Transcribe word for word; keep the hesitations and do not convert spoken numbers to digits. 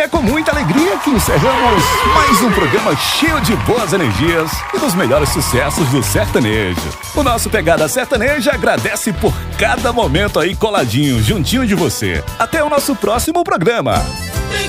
é com muita alegria que encerramos mais um programa cheio de boas energias e dos melhores sucessos do sertanejo. O nosso Pegada Sertaneja agradece por cada momento aí coladinho, juntinho de você. Até o nosso próximo programa.